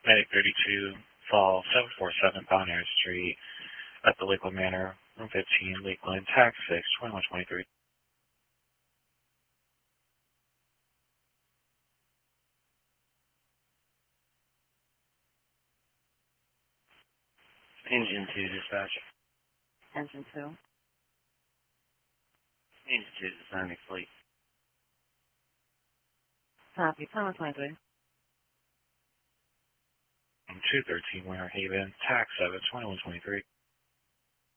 Medic 32, Fall 747 Balneary Street at the Lakeland Manor, Room 15, Lakeland, Tax 6, 2123. Engine 2, dispatch. Engine 2. Engine 2, designing fleet. Copy. 2123. 213 Winter Haven, Tax 7, 2123.